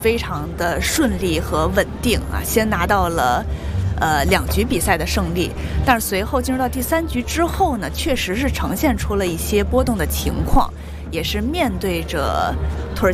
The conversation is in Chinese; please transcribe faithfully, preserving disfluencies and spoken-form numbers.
非常的顺利和稳定啊，先拿到了呃两局比赛的胜利，但是随后进入到第三局之后呢，确实是呈现出了一些波动的情况，也是面对着土耳